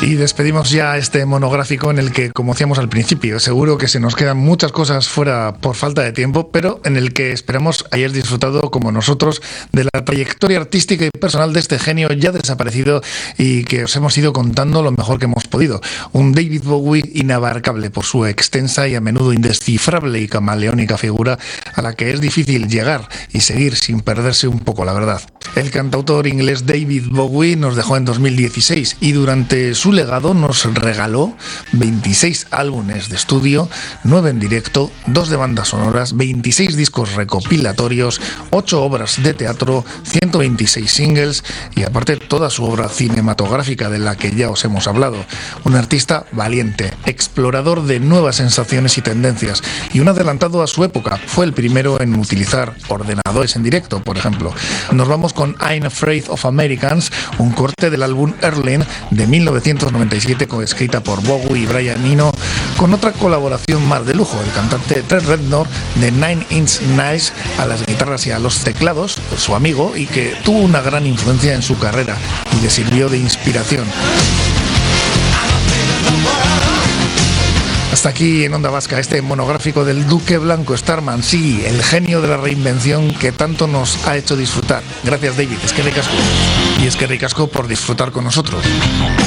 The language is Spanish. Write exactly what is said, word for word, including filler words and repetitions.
Y despedimos ya este monográfico en el que, como decíamos al principio, seguro que se nos quedan muchas cosas fuera por falta de tiempo, pero en el que esperamos hayáis disfrutado, como nosotros, de la trayectoria artística y personal de este genio ya desaparecido y que os hemos ido contando lo mejor que hemos podido. Un David Bowie inabarcable por su extensa y a menudo indescifrable y camaleónica figura a la que es difícil llegar y seguir sin perderse un poco, la verdad. El cantautor inglés David Bowie nos dejó en dos mil dieciséis y durante su legado nos regaló veintiséis álbumes de estudio, nueve en directo, dos de bandas sonoras, veintiséis discos recopilatorios, ocho obras de teatro, ciento veintiséis singles y aparte toda su obra cinematográfica de la que ya os hemos hablado. Un artista valiente, explorador de nuevas sensaciones y tendencias y un adelantado a su época. Fue el primero en utilizar ordenadores en directo, por ejemplo. Nos vamos con I'm Afraid of Americans, un corte del álbum Erling de mil novecientos noventa y siete, coescrita por Bowie y Brian Eno, con otra colaboración más de lujo, el cantante Trent Reznor de Nine Inch Nails a las guitarras y a los teclados, su amigo, y que tuvo una gran influencia en su carrera y le sirvió de inspiración. Hasta aquí en Onda Vasca este monográfico del Duque Blanco Starman, sí, el genio de la reinvención que tanto nos ha hecho disfrutar. Gracias, David, es que ricasco. Y es que ricasco por disfrutar con nosotros.